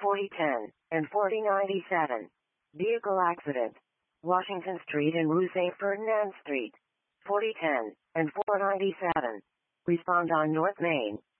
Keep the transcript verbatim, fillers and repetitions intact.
forty ten, and forty ninety-seven. Vehicle accident. Washington Street and Rue Saint Ferdinand Street. forty ten, and four ninety-seven. Respond on North Main.